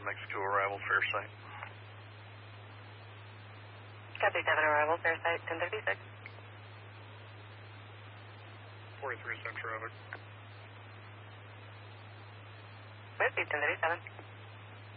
Mexico arrival, fair site. Copy 7 arrival, fair site, 1036. 43 Cent traffic. Whiskey 1037.